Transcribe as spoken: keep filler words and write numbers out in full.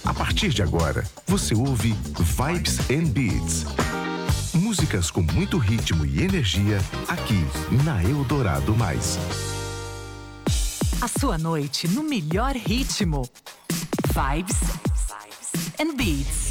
A partir de agora, você ouve Vibes and Beats. Músicas com muito ritmo e energia aqui na Eldorado Mais. A sua noite no melhor ritmo. Vibes and Beats.